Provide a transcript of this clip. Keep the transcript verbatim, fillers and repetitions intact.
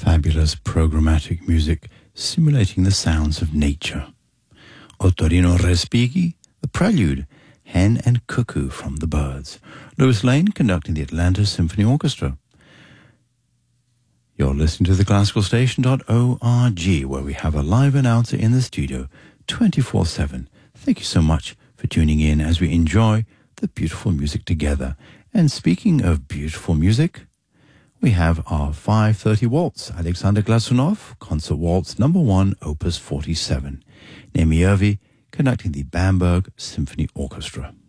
Fabulous programmatic music simulating the sounds of nature. Ottorino Respighi, the prelude, Hen and Cuckoo from the Birds. Louis Lane conducting the Atlanta Symphony Orchestra. You're listening to the classical station dot org, where we have a live announcer in the studio twenty-four seven. Thank you so much for tuning in as we enjoy the beautiful music together. And speaking of beautiful music, we have our five thirty Waltz, Alexander Glasunov, Concert Waltz number one, Opus forty-seven. Nemi Irvi conducting the Bamberg Symphony Orchestra.